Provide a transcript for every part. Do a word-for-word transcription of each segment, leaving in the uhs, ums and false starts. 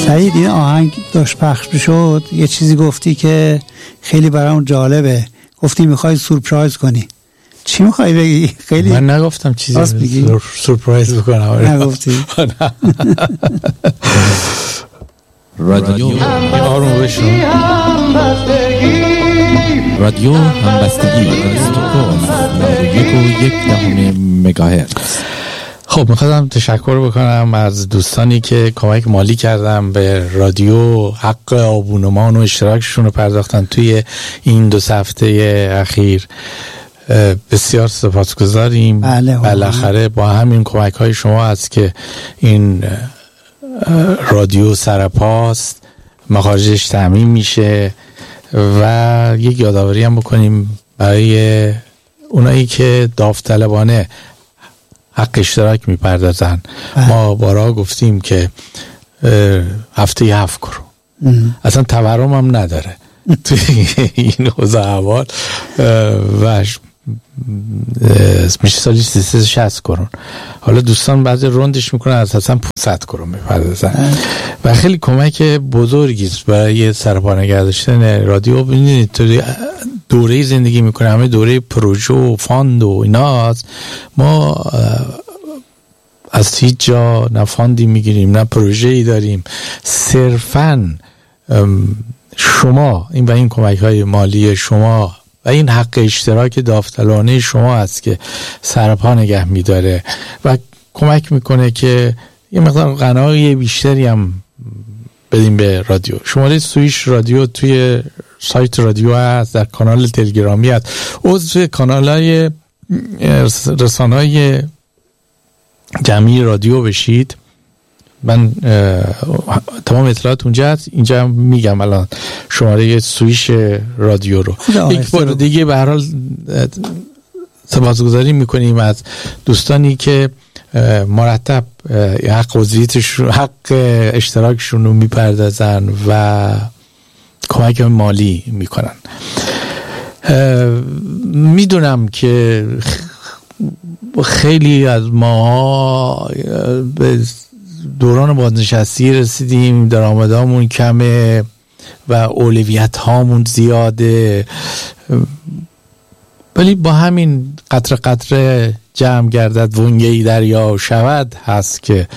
سعید این آهنگ داشت پخش میشد یه چیزی گفتی که خیلی برام جالبه. گفتی میخوای سورپرایز کنی. چی میخوای بگی؟ خیلی من نگفتم چیزی سور... سورپرایز بکنم. نگفتی. رادیو آروم بشو. رادیو همبستگی یک و یک دهم مگاهرتز. خب میخواستم تشکر بکنم از دوستانی که کمک مالی کردم به رادیو، حق آبونمان و اشتراکشون رو پرداختن توی این دو هفته اخیر. بسیار سپاسگزاریم. بله بالاخره با همین کمک های شما است که این رادیو سرپاست، مخارجش تامین میشه. و یک یادآوری هم بکنیم برای اونایی که داوطلبانه حق اشتراک میپردازن. ما بارها گفتیم که هفته هفت کرون اصلا تورم هم نداره توی این حوزه احوال و میشه سالی سیصد و شصت کرون. حالا دوستان بعضی روندش میکنن از اصلا پانصد کرون میپردازن و خیلی کمک بزرگی برای سرپا نگه داشتن رادیو. ببینید توی دوره زندگی میکنه، همه دوره پروژه و فاند و ایناست. ما از هیچ جا نه فاندی میگیریم نه پروژه‌ای داریم، صرفاً شما این و این کمک های مالی شما و این حق اشتراک داوطلبانه شما است که سرپا نگه میداره و کمک میکنه که یه مقدار قناعی بیشتری هم بدیم به رادیو. شماره سویش رادیو توی سایت رادیو هست، در کانال تلگرامی هست، عضو کانال های رسانه های جمعی رادیو بشید. من تمام اطلاعات اونجا هست. اینجا هم میگم الان شماره سویش رادیو رو. یک بار دیگه به هر حال سپاسگزاری میکنیم از دوستانی که مرتب حق عضویتشون، حق اشتراکشون رو میپردازن و کمک مالی میکنن. میدونم که خیلی از ما به دوران بازنشستی رسیدیم، درآمدامون کمه و اولویت هامون زیاده، ولی با همین قطره قطره جمع گردد ونگه‌ای دریا شود هست که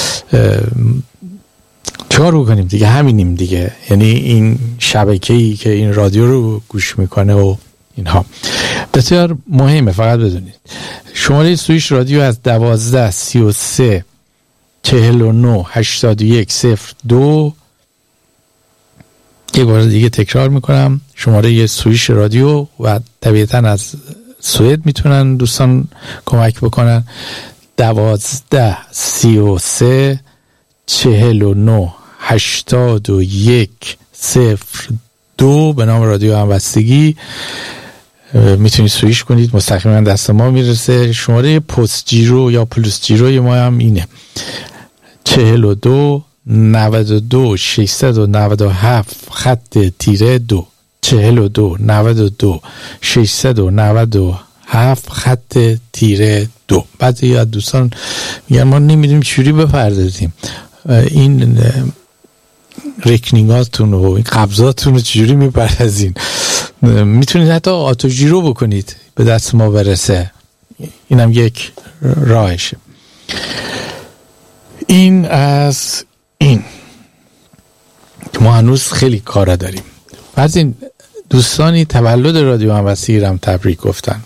چهار بکنیم دیگه، همینیم دیگه. یعنی این شبکه‌ای که این رادیو رو گوش میکنه و اینها بسیار مهمه. فقط بدونید شماره سویش رادیو از دوازده سی و سه چهل و نه هشتاد و یک صفر دو. یک بار دیگه تکرار میکنم، شماره سویش رادیو و طبیعتا از سوئد میتونن دوستان کمک بکنن. دوازده سی و سه چهل و نه هشتاد و یک صفر دو به نام رادیو همبستگی میتونید سویش کنید، مستقیما دست ما میرسه. شماره پست جیرو یا پلوس جیرو ما هم اینه چهل و دو نود و دو ششصد و نود و هفت خط تیره دو. چهل و دو نود و دو ششصد و نود و هفت خط تیره دو. بعضی از دوستان میگن ما نمیدونیم چجوری بپردازیم این رکنینگاتون و این قبضاتون رو چجوری میپردازین. میتونید حتی آتو جیرو بکنید به دست ما برسه، اینم یک راهشه. این از این ما هنوز خیلی کارا داریم. بعض این دوستانی تولد رادیو همبستگی رو هم تبریک گفتن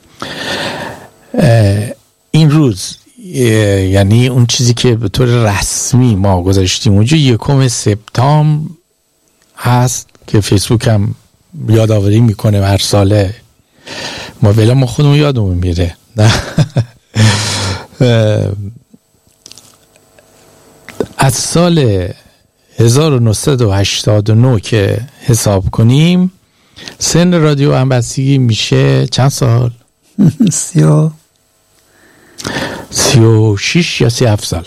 این روز، یعنی اون چیزی که به طور رسمی ما گذاشتیم اونجا یکم سپتامبر هست که فیسبوک هم یادآوری میکنه هر ساله. ما ولی ما خودمون یادمون میره. از سال هزار و نهصد و هشتاد و نه که حساب کنیم سن رادیو همبستگی میشه چند سال؟ سی و سی و شیش یا سی هفت سال.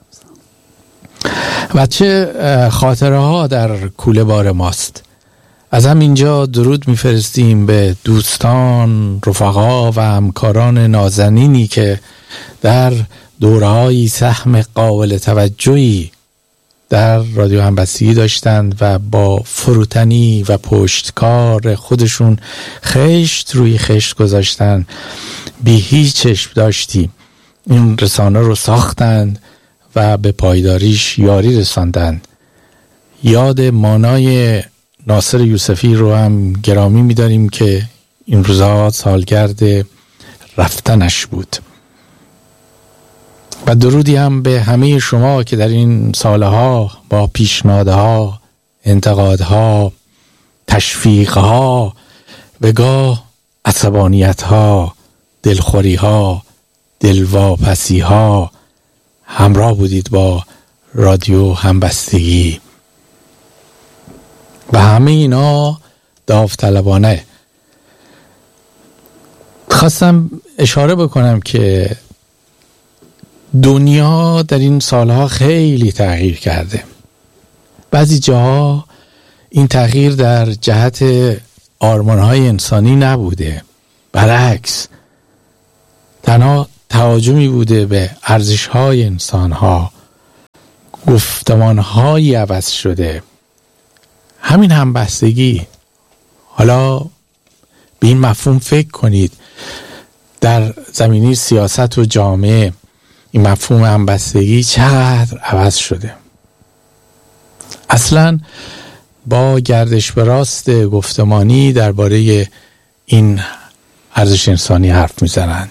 و چه خاطره ها در کوله بار ماست. از همینجا درود میفرستیم به دوستان، رفقا و همکاران نازنینی که در دوره‌های سهم قابل توجهی در رادیو همبستگی داشتند و با فروتنی و پشتکار خودشون خشت روی خشت گذاشتن، بی هیچ چشم داشتی این رسانه رو ساختند و به پایداریش یاری رساندند. یاد مانای ناصر یوسفی رو هم گرامی می‌داریم که این روزها سالگرد رفتنش بود. و درودی هم به همه شما که در این سالها با پیشنهادها، انتقادها، تشویقها، بگاه عصبانیتها، دلخوریها، دلواپسیها همراه بودید با رادیو همبستگی و همه اینا داوطلبانه. خواستم اشاره بکنم که دنیا در این سالها خیلی تغییر کرده. بعضی جاها این تغییر در جهت آرمانهای انسانی نبوده، برعکس تنها تهاجمی بوده به ارزشهای انسانها، گفتمانهایی عوض شده. همین همبستگی، حالا به این مفهوم فکر کنید، در زمینه سیاست و جامعه این مفهوم همبستگی چقدر عوض شده. اصلا با گردش به راست گفتمانی درباره این ارزش انسانی حرف میزنند.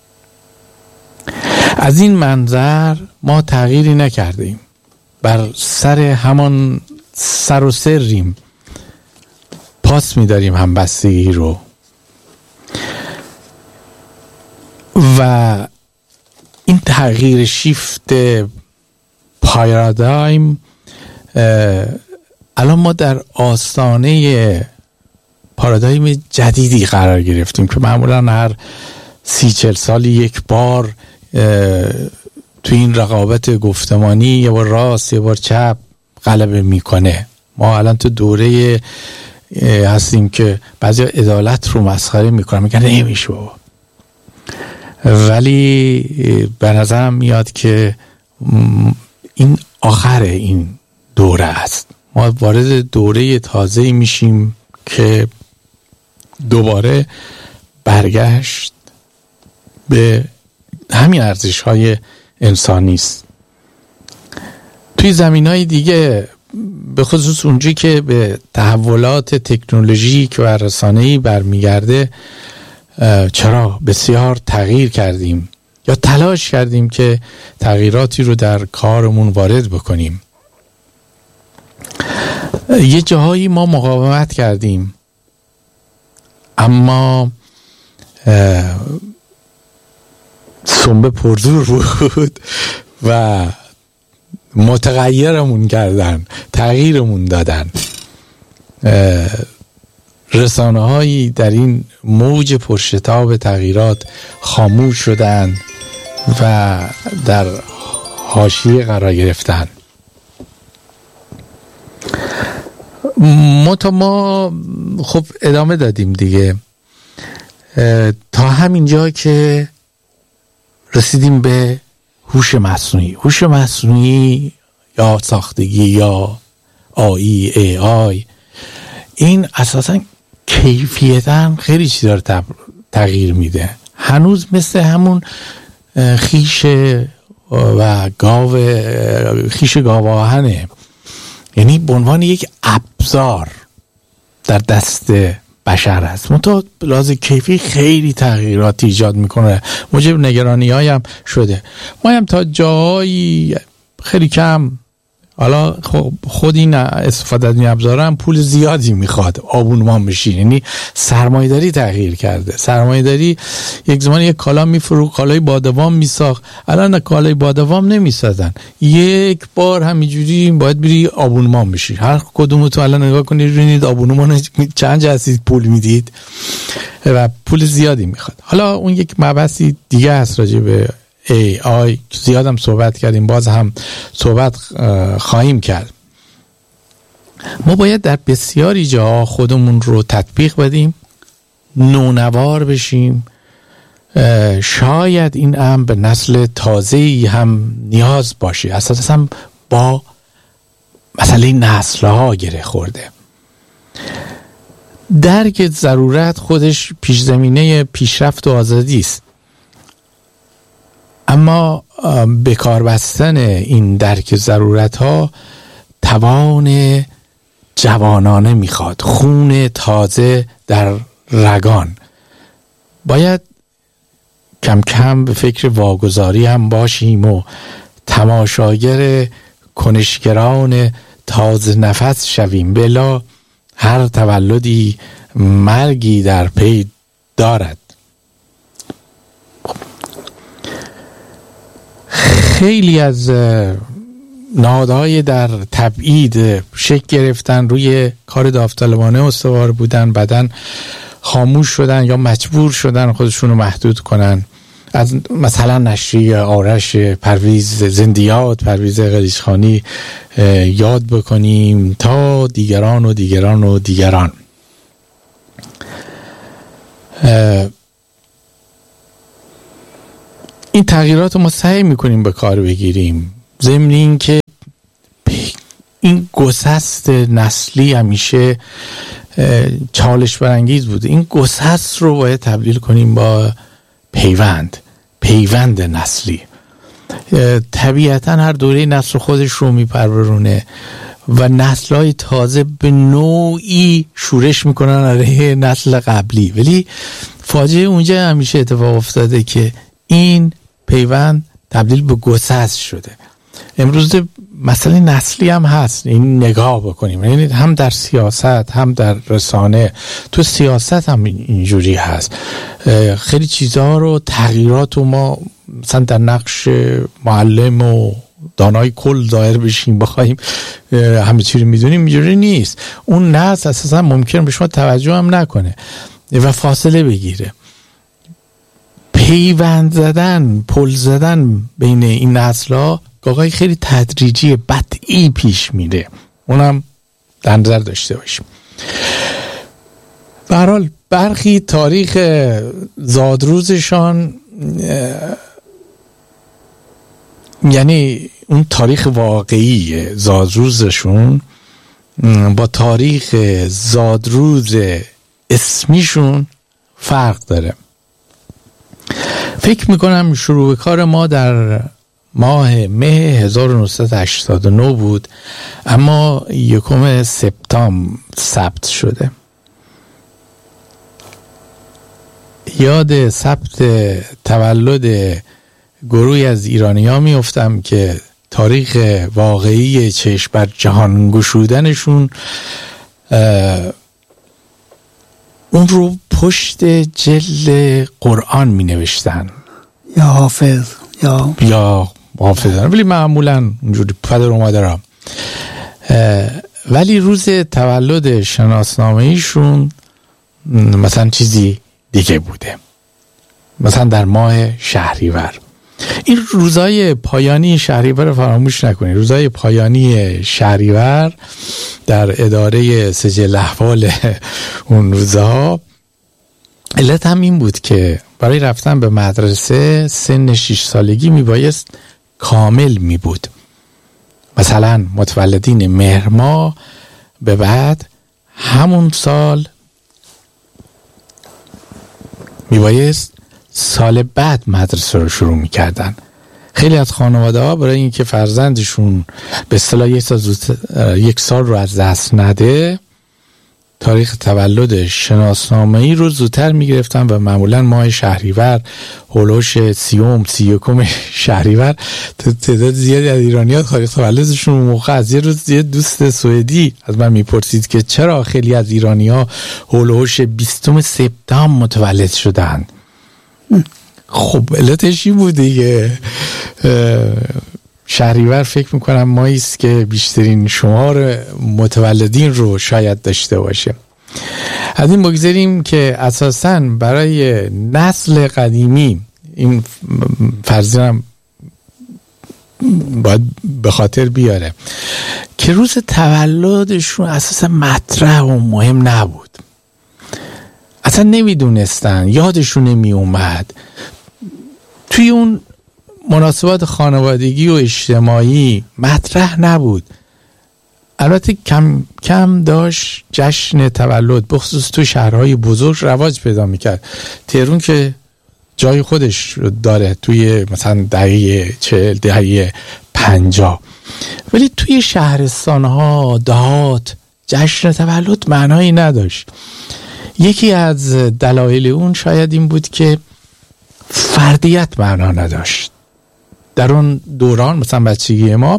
از این منظر ما تغییری نکردیم، بر سر همان سر و سریم، پاس میداریم همبستگی رو. و این تغییر شیفت پارادایم، الان ما در آستانه پارادایم جدیدی قرار گرفتیم که معمولا هر سی چل سالی یک بار تو این رقابت گفتمانی یه بار راست یه بار چپ غلبه میکنه. ما الان تو دوره هستیم که بعضی عدالت رو مسخره میکنن، میگن نمیشه بابا، ولی به نظرم میاد که این آخر این دوره است. ما وارد دوره تازه‌ای میشیم که دوباره برگشت به همین ارزش‌های انسانی است. توی زمینهای دیگه، به خصوص اونجایی که به تحولات تکنولوژیک و رسانه‌ای برمیگرده، چرا بسیار تغییر کردیم یا تلاش کردیم که تغییراتی رو در کارمون وارد بکنیم. یه جاهایی ما مقاومت کردیم، اما سنبه پرزور بود و متغیرمون کردن، تغییرمون دادن. رسانه هایی در این موج پرشتاب تغییرات خاموش شدن و در حاشیه قرار گرفتن. ما تا ما خب ادامه دادیم دیگه تا همین جا که رسیدیم به هوش مصنوعی. هوش مصنوعی یا ساختگی یا آی ای آی، این اساساً کیفیتاً خیلی چیزا رو تغییر میده. هنوز مثل همون خیش و گاو خیش گاو آهنه، یعنی به عنوان یک ابزار در دست بشر هست. منتها لحاظ کیفی خیلی تغییرات ایجاد میکنه، موجب نگرانی هایم شده. ما هم تا جایی خیلی کم، حالا خود این استفاده از این ابزار هم پول زیادی میخواد، آبونمان بشین، یعنی سرمایه‌داری تغییر کرده. سرمایه‌داری یک زمان یک کالا میفروخت، کالای بادوام میساخت، الان کالای بادوام نمیسازن، یک بار همینجوری باید بری آبونمان بشی. هر کدوم تو الان نگاه کنید ببینید آبونمان چند جهتی پول میدید و پول زیادی میخواد. حالا اون یک مبحثی دیگه است راجع به ای آی، زیادم صحبت کردیم، باز هم صحبت خواهیم کرد. ما باید در بسیاری جاها خودمون رو تطبیق بدیم، نونوار بشیم. شاید این هم به نسل تازه‌ای هم نیاز باشه، اساساً با مسئله نسل‌ها گره خورده. درک ضرورت خودش پیش زمینه پیشرفت و آزادی است، اما به کار بستن این درک ضرورت ها توان جوانانه میخواد، خون تازه در رگان. باید کم کم به فکر واگذاری هم باشیم و تماشاگر کنشگران تازه نفس شویم، بلا هر تولدی مرگی در پی دارد. خیلی از نهادهای در تبعید شکل گرفتن، روی کار داوطلبانه استوار بودن، بعدن خاموش شدن یا مجبور شدن خودشون رو محدود کنن. از مثلا نشریه آرش، پرویز زندیات، پرویز قریشخانی یاد بکنیم تا دیگران و دیگران و دیگران. این تغییرات رو ما سعی میکنیم به کار بگیریم، ضمن این که این گسست نسلی همیشه چالش برانگیز بوده. این گسست رو باید تبدیل کنیم با پیوند پیوند نسلی. طبیعتا هر دوره نسل خودش رو میپرورونه و نسل‌های تازه به نوعی شورش میکنن علیه نسل قبلی، ولی فاجعه اونجا همیشه اتفاق افتاده که این پیوند تبدیل به گسست شده. امروز مسئله نسلی هم هست، این نگاه بکنیم، یعنی هم در سیاست هم در رسانه. تو سیاست هم اینجوری هست، خیلی چیزها رو تغییرات و ما مثلا در نقش معلم و دانای کل ظاهر بشیم بخوایم همه چی رو میدونیم، اینجوری نیست. اون نسل اساسا ممکن به شما توجه هم نکنه و فاصله بگیره. پیوند زدن، پل زدن بین این نسل‌ها گاهی خیلی تدریجی بطئی پیش میره، اونم در نظر داشته باشیم. به هر حال برخی تاریخ زادروزشان، یعنی اون تاریخ واقعی زادروزشون با تاریخ زادروز اسمیشون فرق داره. فکر میکنم شروع کار ما در ماه مه هزار و نهصد و هشتاد و نه بود، اما یکم سپتامبر ثبت شده. یاد ثبت تولد گروهی از ایرانی ها میافتم که تاریخ واقعی چشم بر جهان گشودنشون اون رو پشت جلد قرآن می نوشتن، یا حافظ یا یا حافظان، ولی معمولا اونجوری پدر و مادرها. ولی روز تولد شناسنامه ایشون مثلا چیزی دیگه بوده، مثلا در ماه شهریور. این روزای پایانی شهریور فراموش نکنید. روزای پایانی شهریور در اداره سجل احوال اون روزها علت هم این بود که برای رفتن به مدرسه سن شش سالگی میبایست کامل می بود. مثلا متولدین مهر ماه به بعد همون سال میبایست سال بعد مدرسه رو شروع میکردن. خیلی از خانواده ها برای اینکه فرزندشون به اصطلاح یک سال زودتر، یک سال رو از دست نده، تاریخ تولد شناسنامه‌ای رو زودتر میگرفتن و معمولا ماه شهریور، هولوش سیوم سی یکم شهریور، تعداد زیادی از ایرانی‌ها تاریخ تولدشون اون موقع از یه روز یه دوست سوئدی از من میپرسید که چرا خیلی از ایرانی‌ها هولوش بیستم سپتامبر متولد شدن. خب علتش این بود دیگه، شهریور فکر میکنم ماهی است که بیشترین شمار متولدین رو شاید داشته باشه. از این بگذاریم که اساساً برای نسل قدیمی این فرضیم باید به خاطر بیاره که روز تولدشون اساساً مطرح و مهم نبود، اصلا نمیدونستن، یادشون نمی اومد. توی اون مناسبات خانوادگی و اجتماعی مطرح نبود. البته کم کم داشت جشن تولد بخصوص تو شهرهای بزرگ رواج پیدا میکرد. تهران که جای خودش داره توی مثلا دهه چهل دهه پنجاه، ولی توی شهرستانها دهات جشن تولد معنایی نداشت. یکی از دلایل اون شاید این بود که فردیت معنا نداشت. در اون دوران مثلا بچگی ما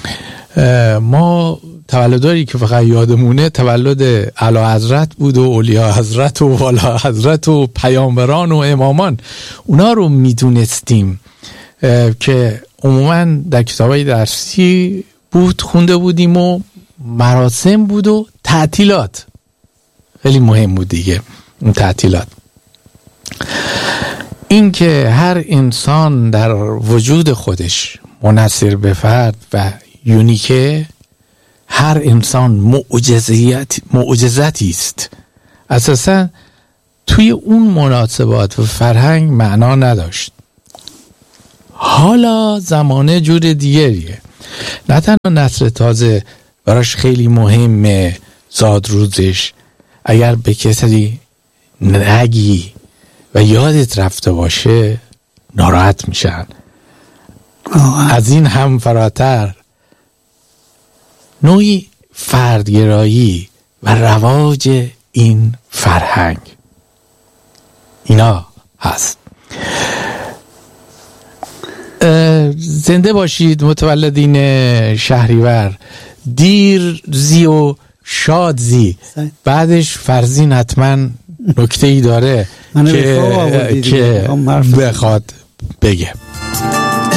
ما تولداری که فقط یادمونه تولد اعلیحضرت بود و اولیاء حضرت و والا حضرت و پیامبران و امامان. اونا رو میدونستیم که عموما در کتابای درسی بود خونده بودیم و مراسم بود و تعطیلات خیلی مهم بود دیگه. اون تعطیلات این که هر انسان در وجود خودش منحصر به فرد و یونیکه، هر انسان معجزیت معجزتی است. اساسا توی اون مناسبات و فرهنگ معنا نداشت. حالا زمانه جور دیگریه. نه تنها نسل تازه براش خیلی مهمه زادروزش، اگر به کسی نگی و یادت رفته باشه ناراحت میشن. از این هم فراتر نوعی فردگرایی و رواج این فرهنگ اینا هست. زنده باشید متولدین شهریور. دیر زی و شاد زی. بعدش فرزین حتما نکته ای داره که, که بخواد بگه.